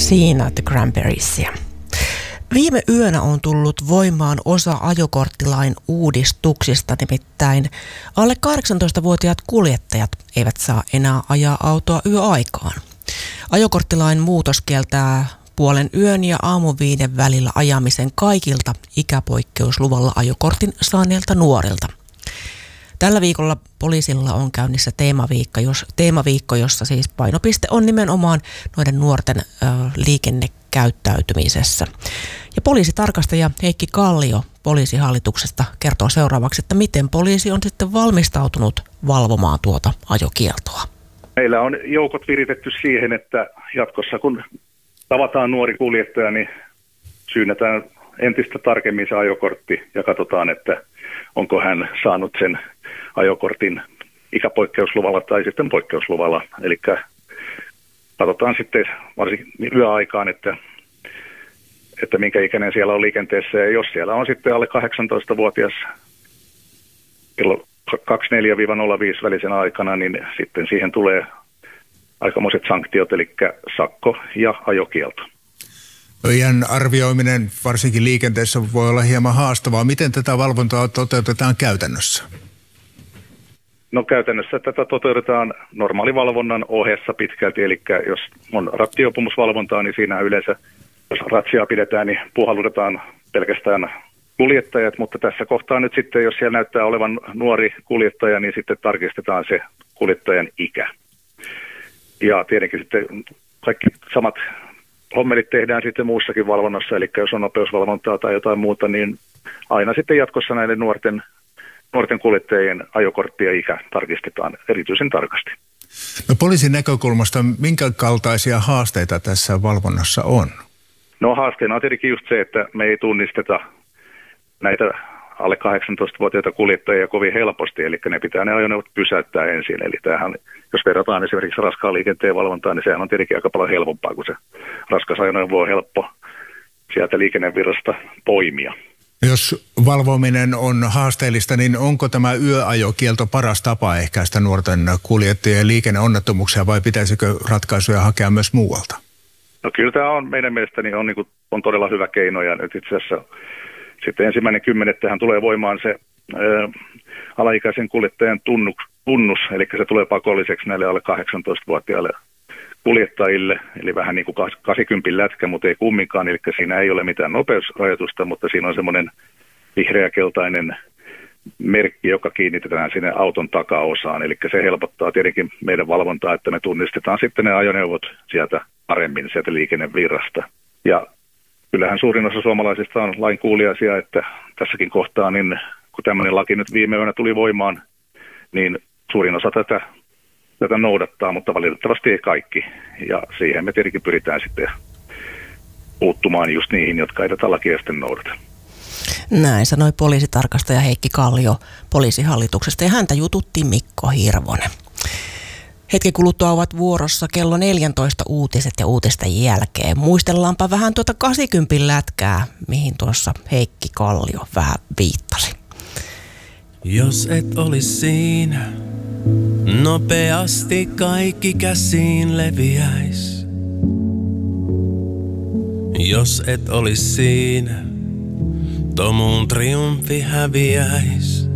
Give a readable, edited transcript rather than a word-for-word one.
Siinä The Cranberriesia. Viime yönä on tullut voimaan osa ajokorttilain uudistuksista, nimittäin alle 18-vuotiaat kuljettajat eivät saa enää ajaa autoa yöaikaan. Ajokorttilain muutos kieltää 00:30 ja 5:00 välillä ajamisen kaikilta ikäpoikkeusluvalla ajokortin saaneilta nuorilta. Tällä viikolla poliisilla on käynnissä teemaviikko, jossa siis painopiste on nimenomaan noiden nuorten liikennekäyttäytymisessä. Ja poliisitarkastaja Heikki Kallio poliisihallituksesta kertoo seuraavaksi, että miten poliisi on sitten valmistautunut valvomaan tuota ajokieltoa. Meillä on joukot viritetty siihen, että jatkossa kun tavataan nuori kuljettaja, niin syynnetään entistä tarkemmin se ajokortti ja katsotaan, että onko hän saanut sen ajokortin ikäpoikkeusluvalla tai sitten poikkeusluvalla. Eli katsotaan sitten varsinkin yöaikaan, että minkä ikäinen siellä on liikenteessä. Ja jos siellä on sitten alle 18-vuotias kello 24-05 välisen aikana, niin sitten siihen tulee aikamoiset sanktiot, eli sakko ja ajokielto. Iän arvioiminen varsinkin liikenteessä voi olla hieman haastavaa. Miten tätä valvontaa toteutetaan käytännössä? No käytännössä tätä toteutetaan normaalivalvonnan ohessa pitkälti, eli jos on rattijuopumusvalvontaa, niin siinä yleensä, jos ratsia pidetään, niin puhallutetaan pelkästään kuljettajat, mutta tässä kohtaa nyt sitten, jos siellä näyttää olevan nuori kuljettaja, niin sitten tarkistetaan se kuljettajan ikä. Ja tietenkin sitten kaikki samat hommelit tehdään sitten muussakin valvonnassa, eli jos on nopeusvalvontaa tai jotain muuta, niin aina sitten jatkossa näiden nuorten kuljettajien ajokortti ja ikä tarkistetaan erityisen tarkasti. No poliisin näkökulmasta minkä kaltaisia haasteita tässä valvonnassa on? No haasteena on tietenkin just se, että me ei tunnisteta näitä alle 18-vuotiaita kuljettajia kovin helposti, eli ne pitää ne ajoneuvot pysäyttää ensin. Eli tämähän, jos verrataan esimerkiksi raskaan liikenteen valvontaan, niin sehän on tietenkin aika paljon helpompaa, kun se raskas ajoneuvo on helppo sieltä liikennevirrasta poimia. Jos valvominen on haasteellista, niin onko tämä yöajokielto paras tapa ehkäistä nuorten kuljettajien liikenneonnettomuuksia vai pitäisikö ratkaisuja hakea myös muualta? No kyllä tämä on meidän mielestäni on todella hyvä keino ja nyt itse asiassa sitten 1.10. tulee voimaan se alaikäisen kuljettajan tunnus, eli se tulee pakolliseksi näille alle 18-vuotiaille kuljettajille, eli vähän niin kuin 80 lätkä, mutta ei kumminkaan, eli siinä ei ole mitään nopeusrajoitusta, mutta siinä on semmoinen vihreäkeltainen merkki, joka kiinnitetään sinne auton takaosaan, eli se helpottaa tietenkin meidän valvontaa, että me tunnistetaan sitten ne ajoneuvot sieltä paremmin sieltä liikennevirrasta. Ja kyllähän suurin osa suomalaisista on lainkuuliaisia, että tässäkin kohtaa, niin kun tämmöinen laki nyt viime yönä tuli voimaan, niin suurin osa tätä noudattaa, mutta valitettavasti ei kaikki. Ja siihen me tietenkin pyritään sitten puuttumaan just niihin, jotka ei tätä lakia sitten noudata. Näin sanoi poliisitarkastaja Heikki Kallio poliisihallituksesta ja häntä jututti Mikko Hirvonen. Hetken kuluttua ovat vuorossa kello 14 uutiset ja uutisten jälkeen. Muistellaanpa vähän tuota 80 lätkää, mihin tuossa Heikki Kallio vähän viittasi. Jos et olis siinä, nopeasti kaikki käsiin leviäis. Jos et olis siinä, Tomuun triumfi häviäis.